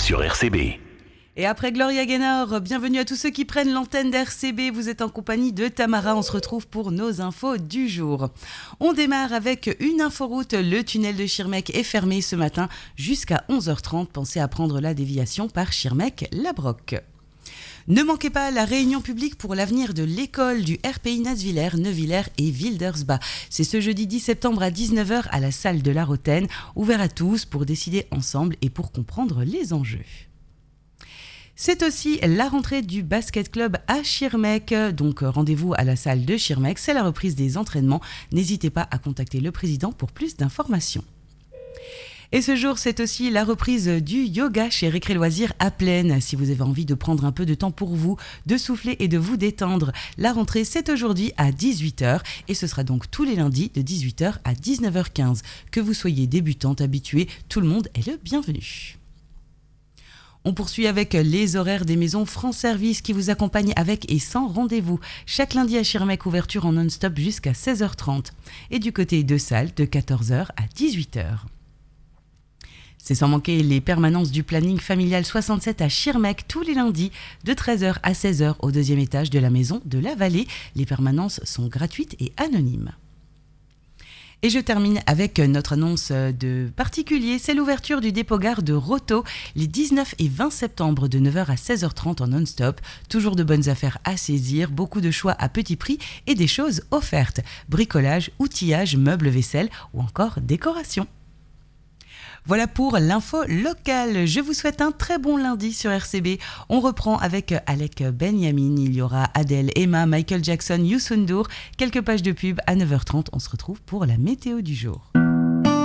sur RCB. Et après Gloria Gaynor, bienvenue à tous ceux qui prennent l'antenne d'RCB. Vous êtes en compagnie de Tamara. On se retrouve pour nos infos du jour. On démarre avec une inforoute. Le tunnel de Schirmeck est fermé ce matin jusqu'à 11h30. Pensez à prendre la déviation par Schirmeck-Labroc. Ne manquez pas la réunion publique pour l'avenir de l'école du RPI Nasviller, Neuvillers et Wildersbach. C'est ce jeudi 10 septembre à 19h à la salle de la Rotaine, ouvert à tous pour décider ensemble et pour comprendre les enjeux. C'est aussi la rentrée du basket club à Schirmeck, donc rendez-vous à la salle de Schirmeck, c'est la reprise des entraînements. N'hésitez pas à contacter le président pour plus d'informations. Et ce jour, c'est aussi la reprise du yoga chez Récré Loisirs à Plaine. Si vous avez envie de prendre un peu de temps pour vous, de souffler et de vous détendre, la rentrée, c'est aujourd'hui à 18h et ce sera donc tous les lundis de 18h à 19h15. Que vous soyez débutante, habituée, tout le monde est le bienvenu. On poursuit avec les horaires des maisons France Service qui vous accompagnent avec et sans rendez-vous. Chaque lundi à Schirmeck, ouverture en non-stop jusqu'à 16h30. Et du côté de Salles, de 14h à 18h. C'est sans manquer les permanences du planning familial 67 à Schirmeck tous les lundis de 13h à 16h au deuxième étage de la maison de la Vallée. Les permanences sont gratuites et anonymes. Et je termine avec notre annonce de particulier, c'est l'ouverture du dépôt-gare de Roto les 19 et 20 septembre de 9h à 16h30 en non-stop. Toujours de bonnes affaires à saisir, beaucoup de choix à petit prix et des choses offertes. Bricolage, outillage, meubles, vaisselle ou encore décoration. Voilà pour l'info locale. Je vous souhaite un très bon lundi sur RCB. On reprend avec Alec Benyamin. Il y aura Adèle, Emma, Michael Jackson, Youssou N'Dour. Quelques pages de pub à 9h30. On se retrouve pour la météo du jour.